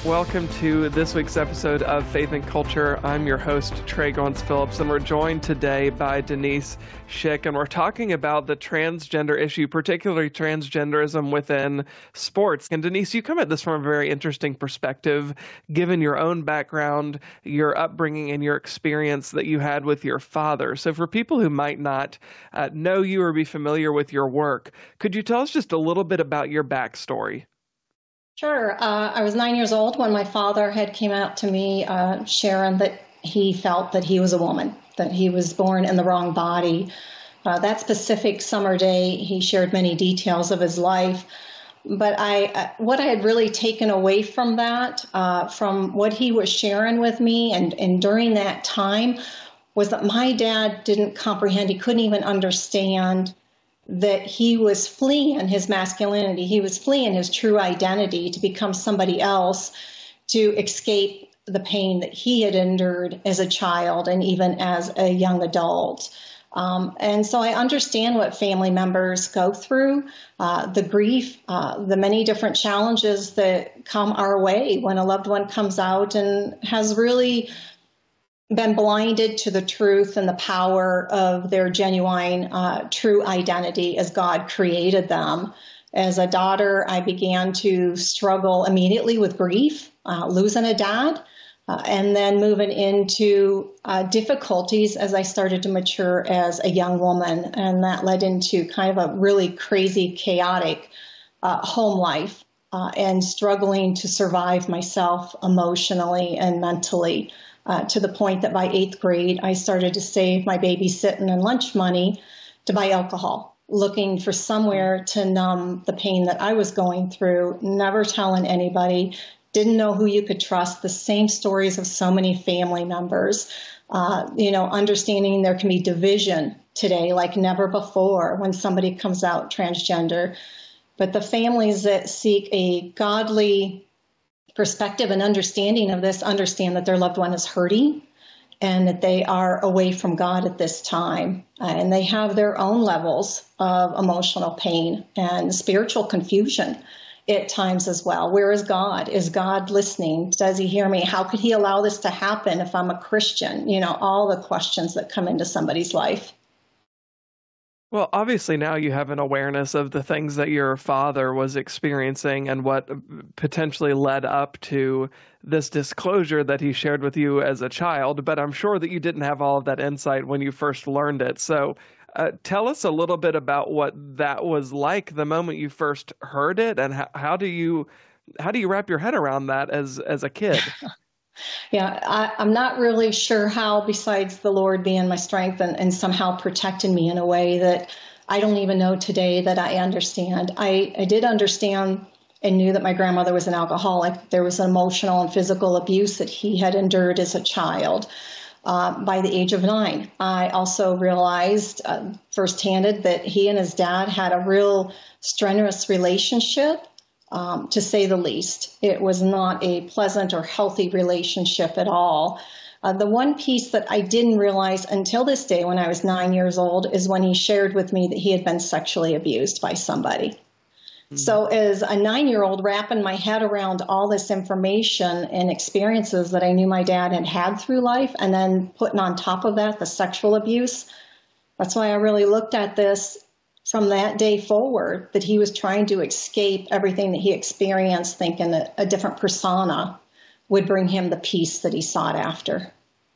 Welcome to this week's episode of Faith and Culture. I'm your host, Trey Gons-Phillips, and we're joined today by Denise Schick, and we're talking about the transgender issue, particularly transgenderism within sports. And Denise, you come at this from a very interesting perspective, given your own background, your upbringing, and your experience that you had with your father. So for people who might not know you or be familiar with your work, could you tell us just a little bit about your backstory? Sure. I was 9 years old when my father had came out to me, sharing that he felt that he was a woman, that he was born in the wrong body. That specific summer day, he shared many details of his life. But what I had really taken away from that, from what he was sharing with me and during that time, was that my dad didn't comprehend, he couldn't even understand that he was fleeing his masculinity. He was fleeing his true identity to become somebody else, to escape the pain that he had endured as a child and even as a young adult. And so I understand what family members go through, the grief, the many different challenges that come our way when a loved one comes out and has really been blinded to the truth and the power of their genuine, true identity as God created them. As a daughter, I began to struggle immediately with grief, losing a dad, and then moving into difficulties as I started to mature as a young woman. And that led into kind of a really crazy, chaotic home life and struggling to survive myself emotionally and mentally. To the point that by 8th grade, I started to save my babysitting and lunch money to buy alcohol, looking for somewhere to numb the pain that I was going through, never telling anybody, didn't know who you could trust, the same stories of so many family members, understanding there can be division today like never before when somebody comes out transgender. But the families that seek a godly perspective and understanding of this understand that their loved one is hurting and that they are away from God at this time. And they have their own levels of emotional pain and spiritual confusion at times as well. Where is God? Is God listening? Does he hear me? How could he allow this to happen if I'm a Christian? All the questions that come into somebody's life. Well, obviously now you have an awareness of the things that your father was experiencing and what potentially led up to this disclosure that he shared with you as a child, but I'm sure that you didn't have all of that insight when you first learned it. So tell us a little bit about what that was like the moment you first heard it, and how do you wrap your head around that as a kid? Yeah, I'm not really sure how, besides the Lord being my strength and somehow protecting me in a way that I don't even know today that I understand. I did understand and knew that my grandmother was an alcoholic. There was emotional and physical abuse that he had endured as a child by the age of 9. I also realized firsthand that he and his dad had a real strenuous relationship. To say the least. It was not a pleasant or healthy relationship at all. The one piece that I didn't realize until this day when I was 9 years old is when he shared with me that he had been sexually abused by somebody. Mm-hmm. So as a 9-year-old, wrapping my head around all this information and experiences that I knew my dad had had through life, and then putting on top of that the sexual abuse, that's why I really looked at this from that day forward, that he was trying to escape everything that he experienced, thinking that a different persona would bring him the peace that he sought after.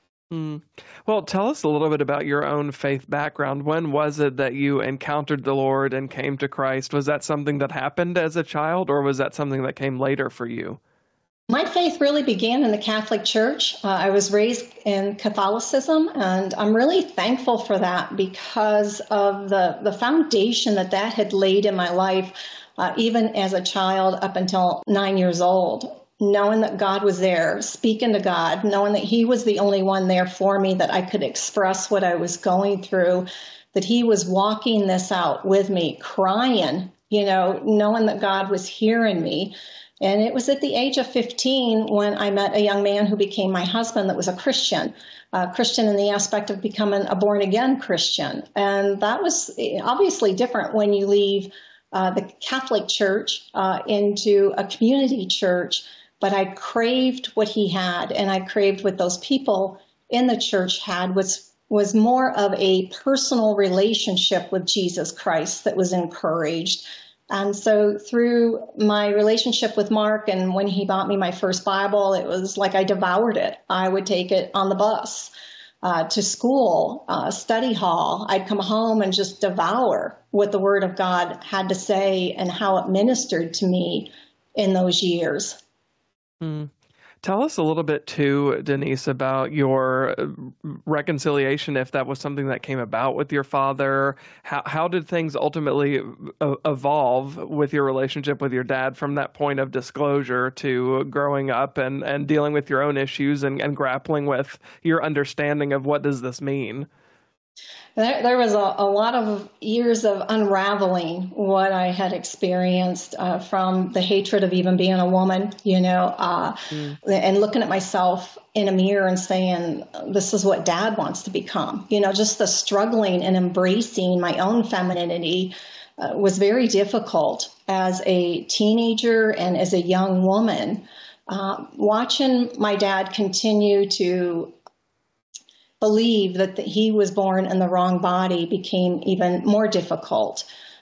Well, tell us a little bit about your own faith background. When was it that you encountered the Lord and came to Christ? Was that something that happened as a child, or was that something that came later for you? My faith really began in the Catholic Church. I was raised in Catholicism, and I'm really thankful for that because of the foundation that had laid in my life, even as a child up until 9 years old. Knowing that God was there, speaking to God, knowing that he was the only one there for me, that I could express what I was going through, that he was walking this out with me, crying, knowing that God was hearing me. And it was at the age of 15 when I met a young man who became my husband that was a Christian in the aspect of becoming a born-again Christian. And that was obviously different when you leave the Catholic Church into a community church but I craved what he had, and I craved what those people in the church had, was more of a personal relationship with Jesus Christ that was encouraged. And so through my relationship with Mark, and when he bought me my first Bible, it was like I devoured it. I would take it on the bus to school, study hall. I'd come home and just devour what the Word of God had to say and how it ministered to me in those years. Mm. Tell us a little bit too, Denise, about your reconciliation, if that was something that came about with your father. How did things ultimately evolve with your relationship with your dad from that point of disclosure to growing up and dealing with your own issues and grappling with your understanding of what does this mean? There was a lot of years of unraveling what I had experienced from the hatred of even being a woman, and looking at myself in a mirror and saying, this is what Dad wants to become. Just the struggling and embracing my own femininity was very difficult as a teenager and as a young woman. Watching my dad continue to believe that he was born in the wrong body became even more difficult.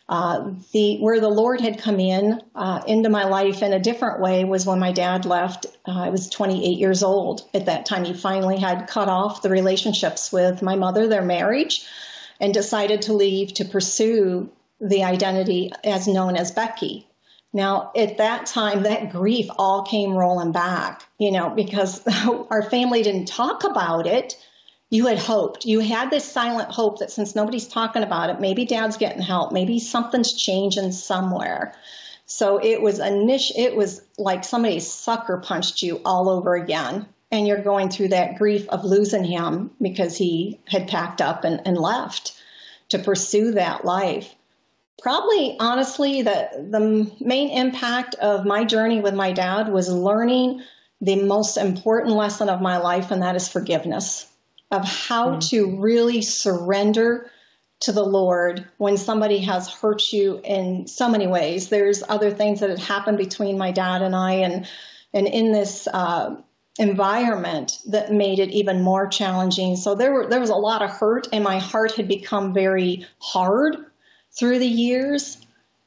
Where the Lord had come into my life in a different way was when my dad left. I was 28 years old at that time. He finally had cut off the relationships with my mother, their marriage, and decided to leave to pursue the identity as known as Becky. Now, at that time, that grief all came rolling back, because our family didn't talk about it. You had hoped. You had this silent hope that since nobody's talking about it, maybe Dad's getting help. Maybe something's changing somewhere. So it was like somebody sucker punched you all over again. And you're going through that grief of losing him because he had packed up and left to pursue that life. Probably, honestly, the main impact of my journey with my dad was learning the most important lesson of my life, and that is forgiveness. Of how to really surrender to the Lord when somebody has hurt you in so many ways. There's other things that had happened between my dad and I, and in this environment that made it even more challenging. So there was a lot of hurt, and my heart had become very hard through the years.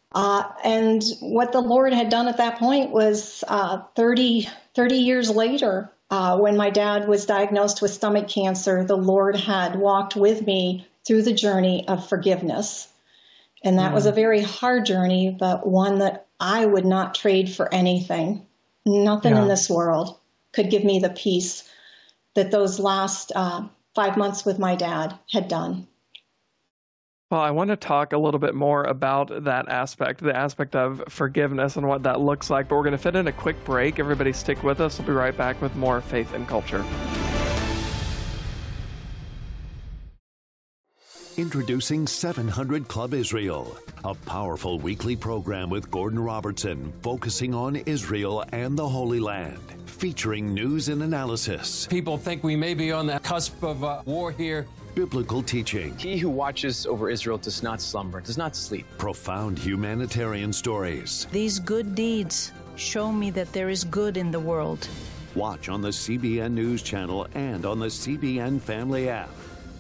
And what the Lord had done at that point was 30 years later, when my dad was diagnosed with stomach cancer, the Lord had walked with me through the journey of forgiveness. And that was a very hard journey, but one that I would not trade for anything. Nothing in this world could give me the peace that those last 5 months with my dad had done. Well, I want to talk a little bit more about that aspect, the aspect of forgiveness and what that looks like, but we're going to fit in a quick break. Everybody stick with us. We'll be right back with more Faith and Culture. Introducing 700 Club Israel, a powerful weekly program with Gordon Robertson focusing on Israel and the Holy Land, featuring news and analysis. People think we may be on the cusp of war here. Biblical teaching. He who watches over Israel does not slumber, does not sleep. Profound humanitarian stories. These good deeds show me that there is good in the world. Watch on the CBN News Channel and on the CBN Family app.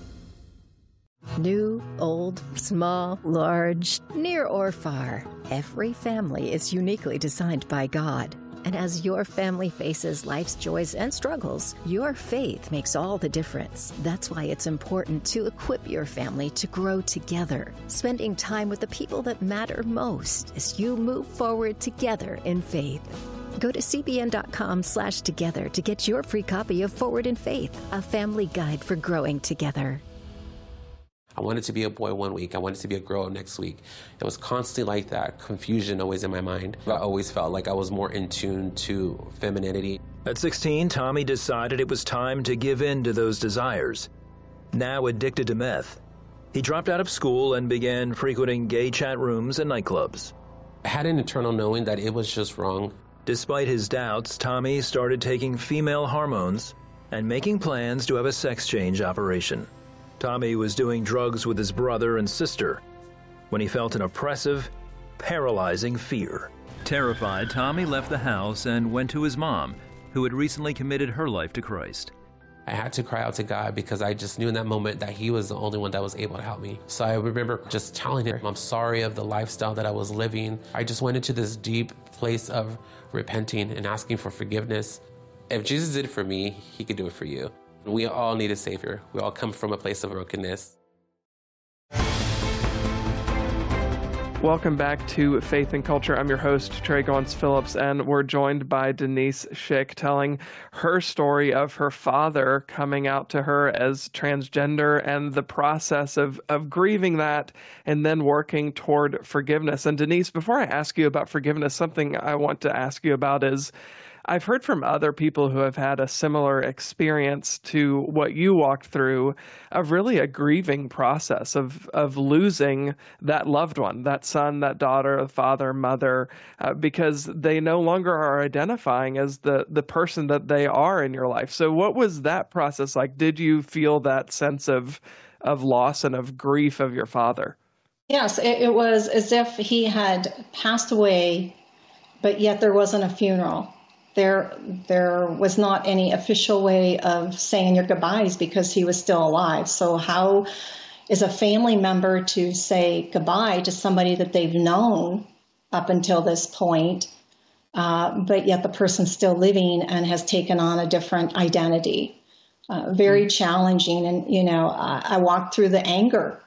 New, old, small, large, near or far, every family is uniquely designed by God. And as your family faces life's joys and struggles, your faith makes all the difference. That's why it's important to equip your family to grow together, spending time with the people that matter most as you move forward together in faith. Go to cbn.com/together to get your free copy of Forward in Faith, a family guide for growing together. I wanted to be a boy one week. I wanted to be a girl next week. It was constantly like that, confusion always in my mind. I always felt like I was more in tune to femininity. At 16, Tommy decided it was time to give in to those desires. Now addicted to meth, he dropped out of school and began frequenting gay chat rooms and nightclubs. I had an internal knowing that it was just wrong. Despite his doubts, Tommy started taking female hormones and making plans to have a sex change operation. Tommy was doing drugs with his brother and sister when he felt an oppressive, paralyzing fear. Terrified, Tommy left the house and went to his mom, who had recently committed her life to Christ. I had to cry out to God because I just knew in that moment that he was the only one that was able to help me. So I remember just telling him, I'm sorry of the lifestyle that I was living. I just went into this deep place of repenting and asking for forgiveness. If Jesus did it for me, he could do it for you. We all need a Savior. We all come from a place of brokenness. Welcome back to Faith and Culture. I'm your host, Trey Gauntz Phillips, and we're joined by Denise Schick telling her story of her father coming out to her as transgender and the process of grieving that and then working toward forgiveness. And Denise, before I ask you about forgiveness, something I want to ask you about is I've heard from other people who have had a similar experience to what you walked through of really a grieving process of losing that loved one, that son, that daughter, father, mother, because they no longer are identifying as the person that they are in your life. So what was that process like? Did you feel that sense of loss and of grief of your father? Yes, it was as if he had passed away, but yet there wasn't a funeral. There was not any official way of saying your goodbyes because he was still alive. So how is a family member to say goodbye to somebody that they've known up until this point, but yet the person's still living and has taken on a different identity? Very challenging. And, I walked through the anger,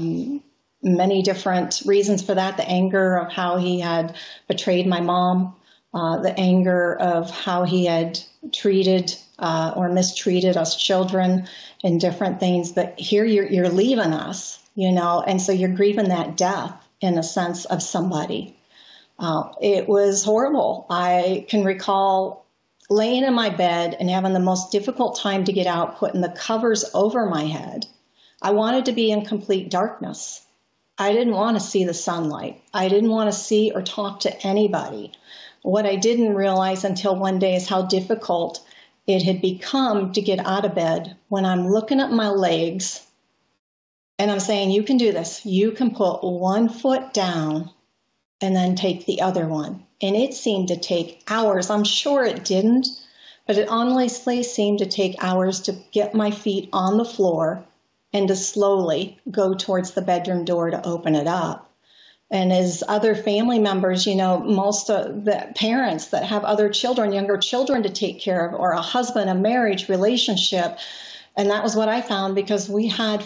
many different reasons for that. The anger of how he had betrayed my mom. The anger of how he had treated or mistreated us children and different things. But here you're leaving us, and so you're grieving that death in a sense of somebody. It was horrible. I can recall laying in my bed and having the most difficult time to get out, putting the covers over my head. I wanted to be in complete darkness. I didn't want to see the sunlight. I didn't want to see or talk to anybody. What I didn't realize until one day is how difficult it had become to get out of bed when I'm looking at my legs and I'm saying, you can do this. You can put one foot down and then take the other one. And it seemed to take hours. I'm sure it didn't, but it honestly seemed to take hours to get my feet on the floor and to slowly go towards the bedroom door to open it up. And as other family members, most of the parents that have other children, younger children to take care of, or a husband, a marriage relationship. And that was what I found because we had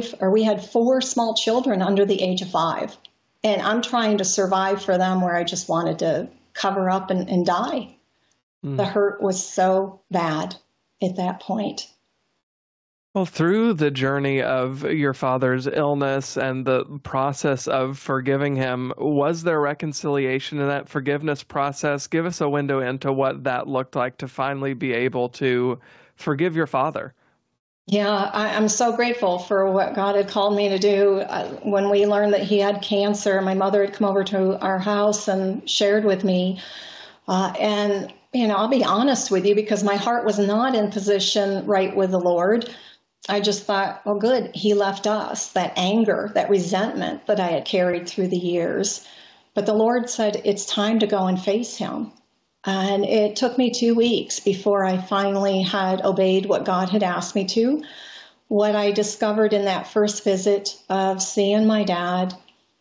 4 small children under the age of 5. And I'm trying to survive for them where I just wanted to cover up and die. The hurt was so bad at that point. Well, through the journey of your father's illness and the process of forgiving him, was there reconciliation in that forgiveness process? Give us a window into what that looked like to finally be able to forgive your father. Yeah, I'm so grateful for what God had called me to do. When we learned that he had cancer, my mother had come over to our house and shared with me. And I'll be honest with you because my heart was not in position right with the Lord. I just thought, well, good, he left us, that anger, that resentment that I had carried through the years. But the Lord said, it's time to go and face him. And it took me 2 weeks before I finally had obeyed what God had asked me to. What I discovered in that first visit of seeing my dad,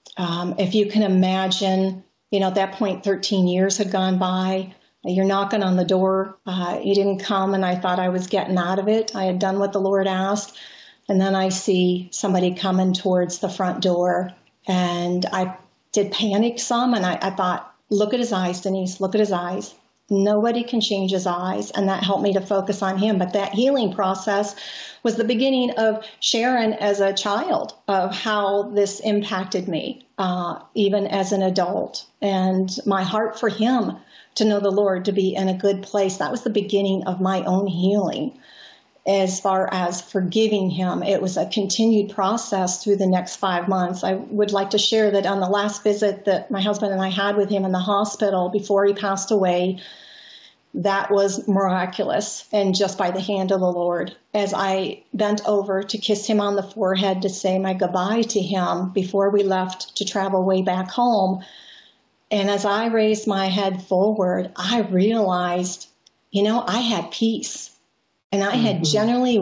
if you can imagine, at that point, 13 years had gone by. You're knocking on the door. He didn't come, and I thought I was getting out of it. I had done what the Lord asked. And then I see somebody coming towards the front door, and I did panic some, and I thought, look at his eyes, Denise, look at his eyes. Nobody can change his eyes, and that helped me to focus on him. But that healing process was the beginning of Sharon as a child, of how this impacted me, even as an adult, and my heart for him to know the Lord, to be in a good place. That was the beginning of my own healing. As far as forgiving him, it was a continued process through the next 5 months. I would like to share that on the last visit that my husband and I had with him in the hospital before he passed away, that was miraculous and just by the hand of the Lord. As I bent over to kiss him on the forehead to say my goodbye to him before we left to travel way back home, And as I raised my head forward, I realized, I had peace. And I had generally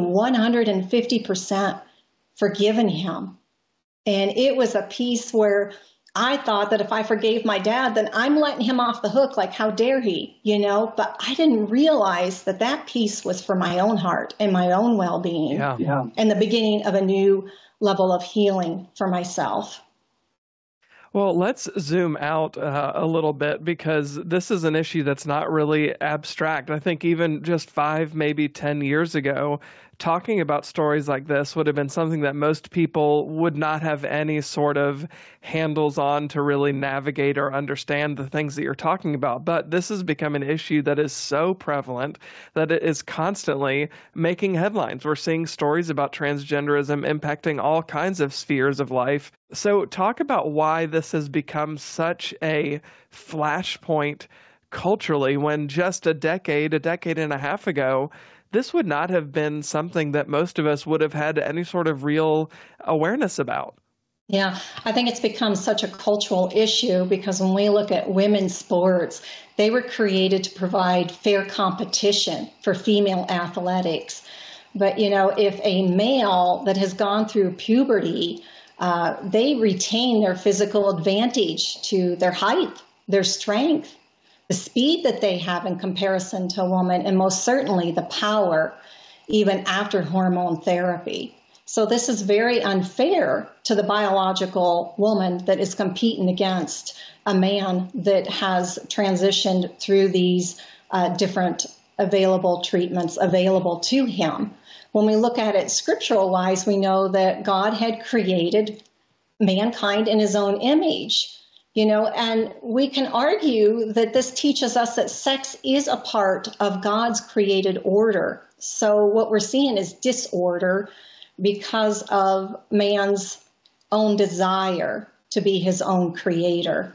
150% forgiven him. And it was a peace where I thought that if I forgave my dad, then I'm letting him off the hook. Like, how dare he, But I didn't realize that peace was for my own heart and my own well-being. Yeah. And the beginning of a new level of healing for myself. Well, let's zoom out a little bit, because this is an issue that's not really abstract. I think even just 5, maybe 10 years ago, talking about stories like this would have been something that most people would not have any sort of handles on to really navigate or understand the things that you're talking about. But this has become an issue that is so prevalent that it is constantly making headlines. We're seeing stories about transgenderism impacting all kinds of spheres of life. So talk about why this has become such a flashpoint culturally, when just a decade and a half ago, this would not have been something that most of us would have had any sort of real awareness about. Yeah, I think it's become such a cultural issue because when we look at women's sports, they were created to provide fair competition for female athletics. But, if a male that has gone through puberty, they retain their physical advantage to their height, their strength, the speed that they have in comparison to a woman, and most certainly the power, even after hormone therapy. So this is very unfair to the biological woman that is competing against a man that has transitioned through these different available treatments available to him. When we look at it scriptural-wise, we know that God had created mankind in his own image. And we can argue that this teaches us that sex is a part of God's created order. So what we're seeing is disorder because of man's own desire to be his own creator.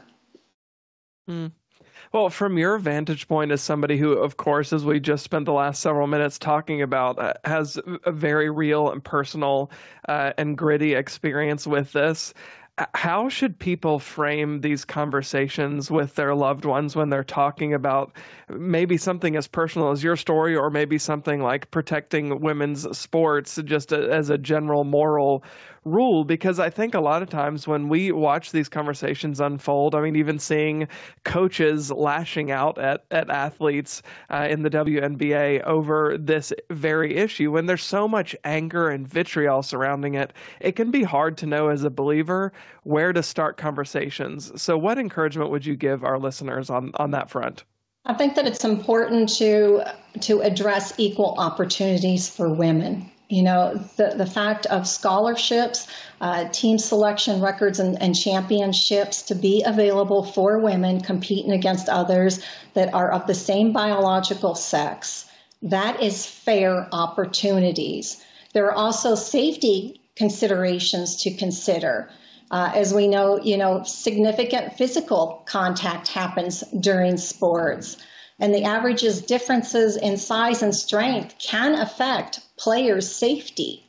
Well, from your vantage point as somebody who, of course, as we just spent the last several minutes talking about, has a very real and personal and gritty experience with this, how should people frame these conversations with their loved ones when they're talking about maybe something as personal as your story, or maybe something like protecting women's sports just as a general moral rule? Because I think a lot of times when we watch these conversations unfold, even seeing coaches lashing out at athletes in the WNBA over this very issue, when there's so much anger and vitriol surrounding it, it can be hard to know as a believer where to start conversations. So what encouragement would you give our listeners on that front? I think that it's important to address equal opportunities for women. The fact of scholarships, team selection records, and championships to be available for women competing against others that are of the same biological sex, that is fair opportunities. There are also safety considerations to consider. As we know, significant physical contact happens during sports. And the average's differences in size and strength can affect players' safety.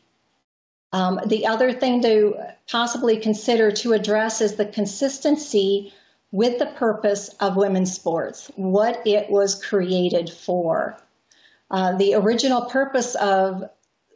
The other thing to possibly consider to address is the consistency with the purpose of women's sports, what it was created for. The original purpose of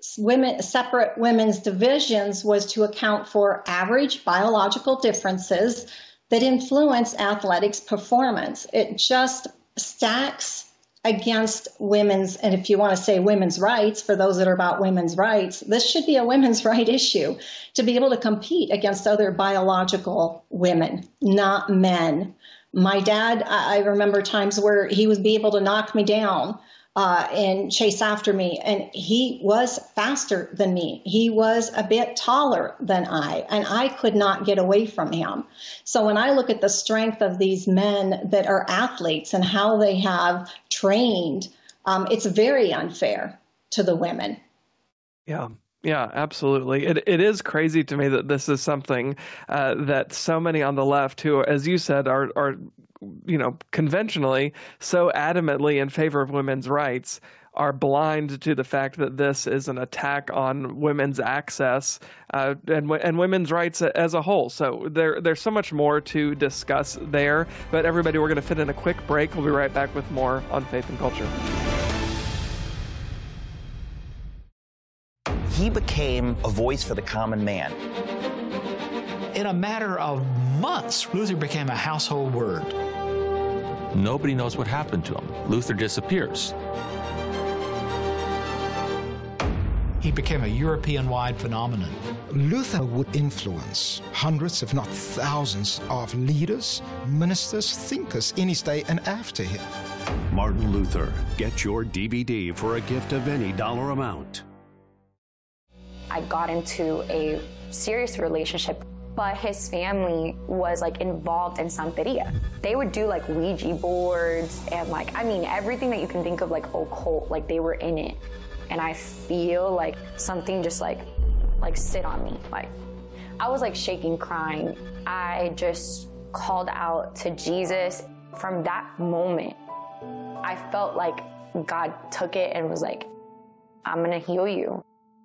separate women's divisions was to account for average biological differences that influence athletics performance. It just stacks against women's, and if you want to say women's rights, for those that are about women's rights, this should be a women's right issue to be able to compete against other biological women, not men. My dad, I remember times where he would be able to knock me down and chase after me. And he was faster than me. He was a bit taller than I, and I could not get away from him. So when I look at the strength of these men that are athletes and how they have trained, it's very unfair to the women. Yeah, absolutely. It is crazy to me that this is something that so many on the left who, as you said, are conventionally so adamantly in favor of women's rights are blind to the fact that this is an attack on women's access and women's rights as a whole. So there's so much more to discuss there. But everybody, we're going to fit in a quick break. We'll be right back with more on Faith and Culture. He became a voice for the common man. In a matter of months, Luther became a household word. Nobody knows what happened to him. Luther disappears. He became a European-wide phenomenon. Luther would influence hundreds, if not thousands, of leaders, ministers, thinkers in his day and after him. Martin Luther. Get your DVD for a gift of any dollar amount. I got into a serious relationship, but his family was involved in Santeria. They would do Ouija boards and everything that you can think of occult, they were in it. And I feel like something just sit on me. I was shaking, crying. I just called out to Jesus. From that moment, I felt like God took it and was I'm gonna heal you.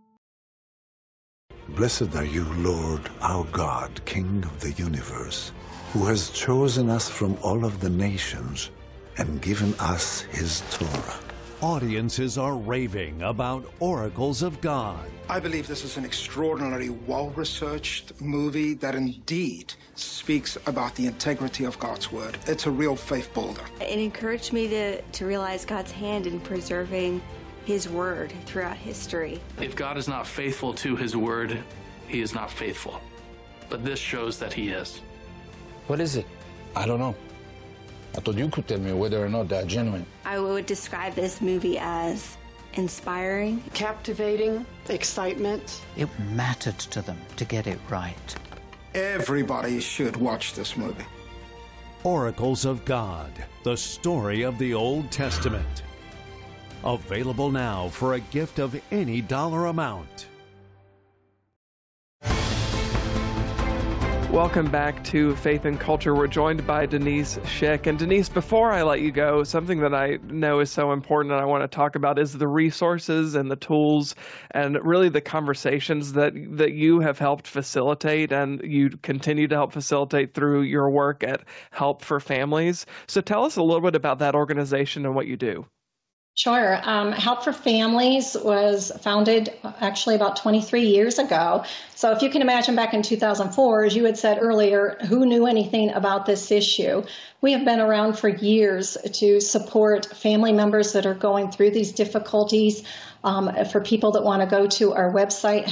Blessed are you, Lord, our God, King of the universe, who has chosen us from all of the nations and given us his Torah. Audiences are raving about Oracles of God. I believe this is an extraordinarily well-researched movie that indeed speaks about the integrity of God's word. It's a real faith builder. It encouraged me to realize God's hand in preserving his word throughout history. If God is not faithful to his word, he is not faithful. But this shows that he is. What is it? I don't know. I thought you could tell me whether or not they're genuine. I would describe this movie as inspiring, captivating, excitement. It mattered to them to get it right. Everybody should watch this movie. Oracles of God, the story of the Old Testament. Available now for a gift of any dollar amount. Welcome back to Faith and Culture. We're joined by Denise Schick. And Denise, before I let you go, something that I know is so important and I want to talk about is the resources and the tools and really the conversations that you have helped facilitate and you continue to help facilitate through your work at Help for Families. So tell us a little bit about that organization and what you do. Sure. Help for Families was founded actually about 23 years ago. So if you can imagine back in 2004, as you had said earlier, who knew anything about this issue? We have been around for years to support family members that are going through these difficulties. For people that want to go to our website,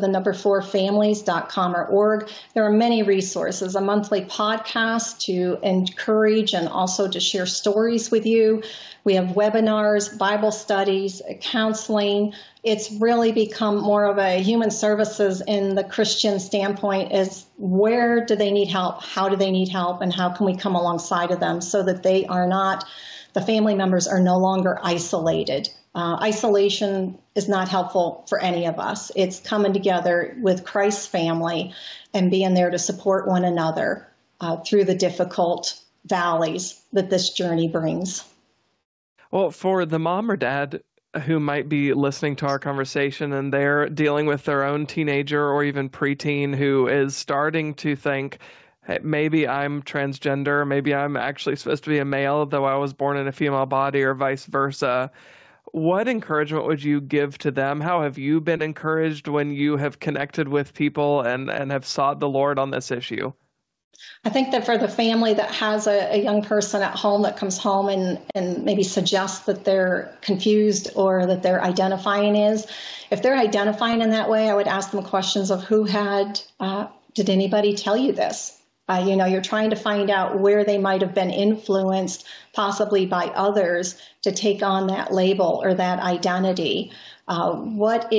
help4families.com or org, there are many resources, a monthly podcast to encourage and also to share stories with you. We have webinars, Bible studies, counseling. It's really become more of a human services in the Christian standpoint is where do they need help? How do they need help? And how can we come alongside of them so that they are not, the family members are no longer isolated. Isolation is not helpful for any of us. It's coming together with Christ's family and being there to support one another through the difficult valleys that this journey brings. Well, for the mom or dad who might be listening to our conversation and they're dealing with their own teenager or even preteen who is starting to think, hey, maybe I'm transgender, maybe I'm actually supposed to be a male, though I was born in a female body, or vice versa. What encouragement would you give to them? How have you been encouraged when you have connected with people and have sought the Lord on this issue? I think that for the family that has a young person at home that comes home and maybe suggests that they're confused or that they're identifying if they're identifying in that way, I would ask them questions of did anybody tell you this? You're trying to find out where they might have been influenced, possibly by others, to take on that label or that identity. What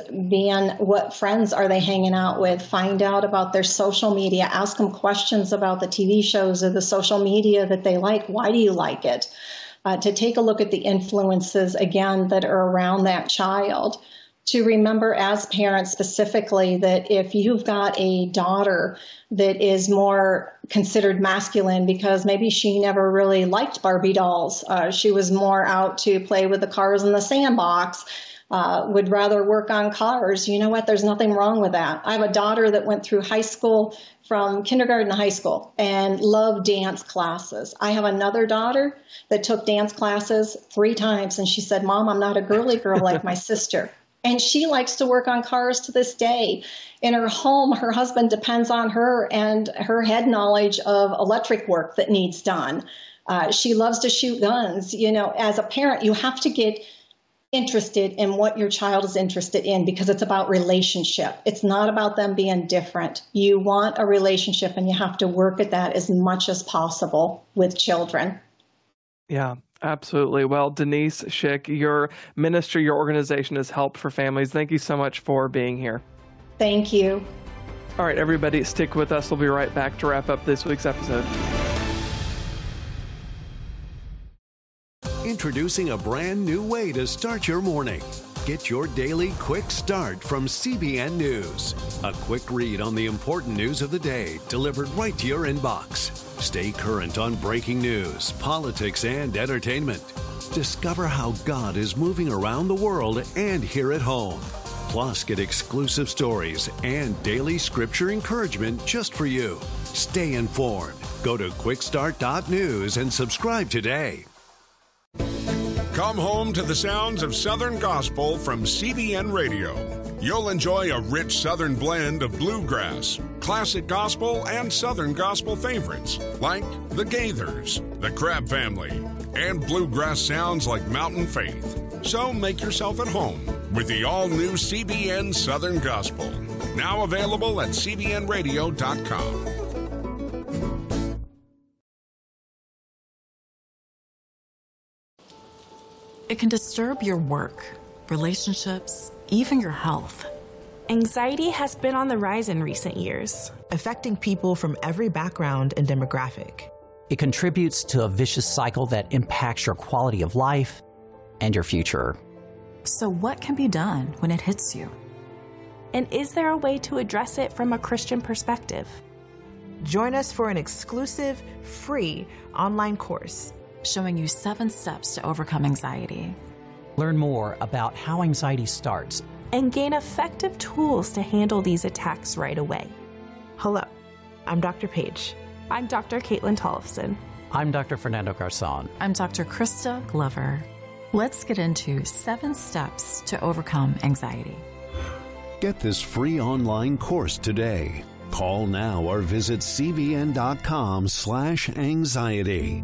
friends are they hanging out with? Find out about their social media. Ask them questions about the TV shows or the social media that they like. Why do you like it? To take a look at the influences, again, that are around that child, to remember as parents specifically that if you've got a daughter that is more considered masculine because maybe she never really liked Barbie dolls, she was more out to play with the cars in the sandbox, would rather work on cars, you know what? There's nothing wrong with that. I have a daughter that went through high school, from kindergarten to high school, and loved dance classes. I have another daughter that took dance classes 3 times, and she said, Mom, I'm not a girly girl like my sister. And she likes to work on cars to this day. In her home, her husband depends on her and her head knowledge of electric work that needs done. She loves to shoot guns. You know, as a parent, you have to get interested in what your child is interested in because it's about relationship. It's not about them being different. You want a relationship, and you have to work at that as much as possible with children. Yeah, absolutely. Well, Denise Schick, your ministry, your organization has helped for families. Thank you so much for being here. Thank you. All right, everybody, stick with us. We'll be right back to wrap up this week's episode. Introducing a brand new way to start your morning. Get your daily quick start from CBN News. A quick read on the important news of the day delivered right to your inbox. Stay current on breaking news, politics, and entertainment. Discover how God is moving around the world and here at home. Plus, get exclusive stories and daily scripture encouragement just for you. Stay informed. Go to quickstart.news and subscribe today. Come home to the sounds of Southern Gospel from CBN Radio. You'll enjoy a rich Southern blend of bluegrass, classic gospel, and Southern gospel favorites like the Gaithers, the Crabb Family, and bluegrass sounds like Mountain Faith. So make yourself at home with the all-new CBN Southern Gospel. Now available at cbnradio.com. It can disturb your work, relationships, even your health. Anxiety has been on the rise in recent years, affecting people from every background and demographic. It contributes to a vicious cycle that impacts your quality of life and your future. So what can be done when it hits you? And is there a way to address it from a Christian perspective? Join us for an exclusive, free online course showing you 7 steps to overcome anxiety. Learn more about how anxiety starts and gain effective tools to handle these attacks right away. Hello, I'm Dr. Paige. I'm Dr. Caitlin Tollefson. I'm Dr. Fernando Garzon. I'm Dr. Krista Glover. Let's get into 7 steps to overcome anxiety. Get this free online course today. Call now or visit cbn.com/anxiety.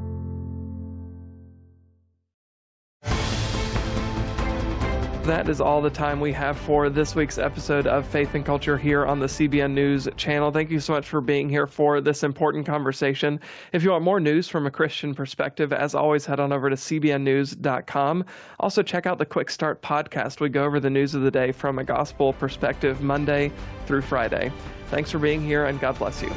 That is all the time we have for this week's episode of Faith and Culture here on the CBN News channel. Thank you so much for being here for this important conversation. If you want more news from a Christian perspective, as always, head on over to cbnnews.com. Also, check out the Quick Start podcast. We go over the news of the day from a gospel perspective Monday through Friday. Thanks for being here, and God bless you.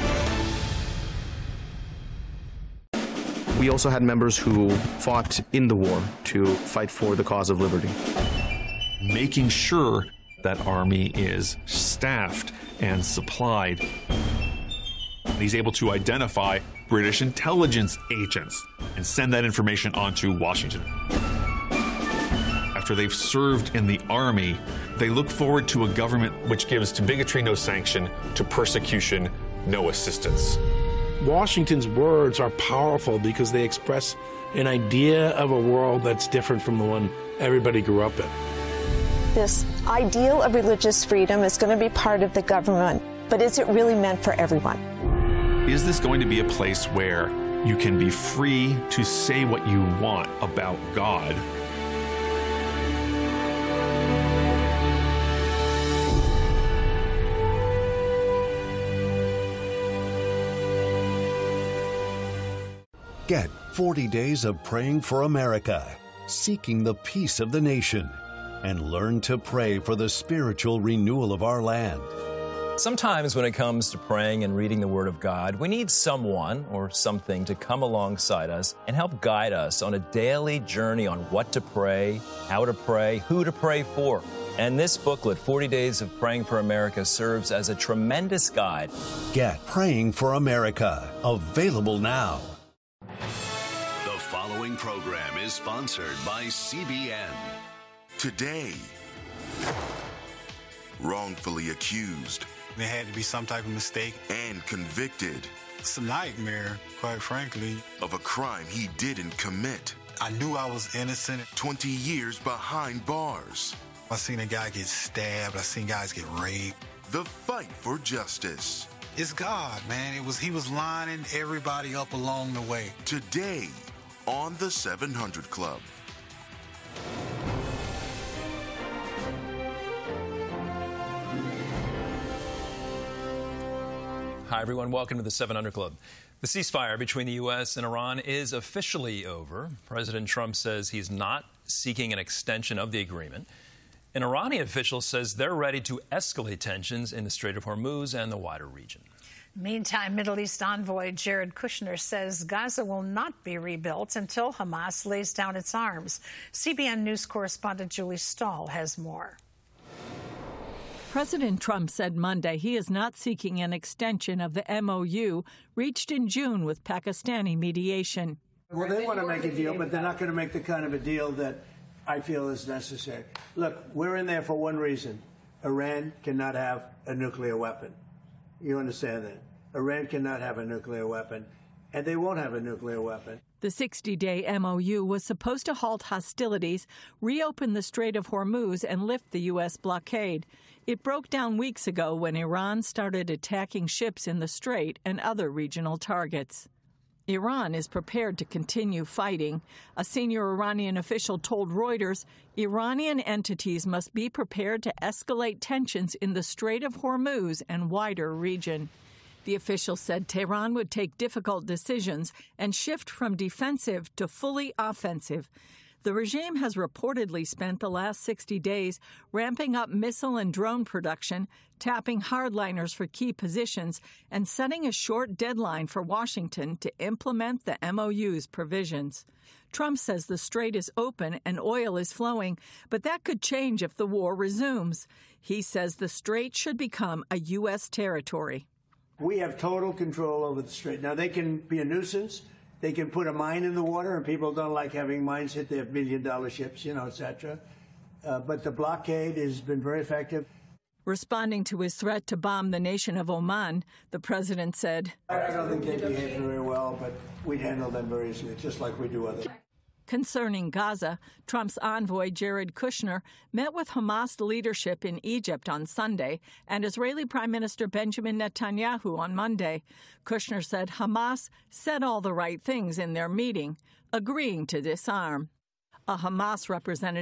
We also had members who fought in the war to fight for the cause of liberty. Making sure that army is staffed and supplied. He's able to identify British intelligence agents and send that information on to Washington. After they've served in the army, they look forward to a government which gives to bigotry no sanction, to persecution no assistance. Washington's words are powerful because they express an idea of a world that's different from the one everybody grew up in. This ideal of religious freedom is going to be part of the government, but is it really meant for everyone? Is this going to be a place where you can be free to say what you want about God? Get 40 days of praying for America, seeking the peace of the nation, and learn to pray for the spiritual renewal of our land. Sometimes when it comes to praying and reading the Word of God, we need someone or something to come alongside us and help guide us on a daily journey on what to pray, how to pray, who to pray for. And this booklet, 40 Days of Praying for America, serves as a tremendous guide. Get Praying for America, available now. The following program is sponsored by CBN. Today, wrongfully accused. There had to be some type of mistake. And convicted. It's a nightmare, quite frankly. Of a crime he didn't commit. I knew I was innocent. 20 years behind bars. I seen a guy get stabbed. I seen guys get raped. The fight for justice. It's God, man. He was lining everybody up along the way. Today on the 700 Club. Hi, everyone. Welcome to the 700 Club. The ceasefire between the U.S. and Iran is officially over. President Trump says he's not seeking an extension of the agreement. An Iranian official says they're ready to escalate tensions in the Strait of Hormuz and the wider region. Meantime, Middle East envoy Jared Kushner says Gaza will not be rebuilt until Hamas lays down its arms. CBN News correspondent Julie Stahl has more. President Trump said Monday he is not seeking an extension of the MOU reached in June with Pakistani mediation. Well, they want to make a deal, but they're not going to make the kind of a deal that I feel is necessary. Look, we're in there for one reason. Iran cannot have a nuclear weapon. You understand that? Iran cannot have a nuclear weapon, and they won't have a nuclear weapon. The 60-day MOU was supposed to halt hostilities, reopen the Strait of Hormuz, and lift the U.S. blockade. It broke down weeks ago when Iran started attacking ships in the strait and other regional targets. Iran is prepared to continue fighting. A senior Iranian official told Reuters Iranian entities must be prepared to escalate tensions in the Strait of Hormuz and wider region. The official said Tehran would take difficult decisions and shift from defensive to fully offensive. The regime has reportedly spent the last 60 days ramping up missile and drone production, tapping hardliners for key positions, and setting a short deadline for Washington to implement the MOU's provisions. Trump says the strait is open and oil is flowing, but that could change if the war resumes. He says the strait should become a U.S. territory. We have total control over the strait. Now, they can be a nuisance. They can put a mine in the water, and people don't like having mines hit their billion-dollar ships, et cetera. But the blockade has been very effective. Responding to his threat to bomb the nation of Oman, the president said, I don't think they behave very well, but we'd handle them very easily, just like we do others. Concerning Gaza, Trump's envoy Jared Kushner met with Hamas leadership in Egypt on Sunday and Israeli Prime Minister Benjamin Netanyahu on Monday. Kushner said Hamas said all the right things in their meeting, agreeing to disarm. A Hamas representative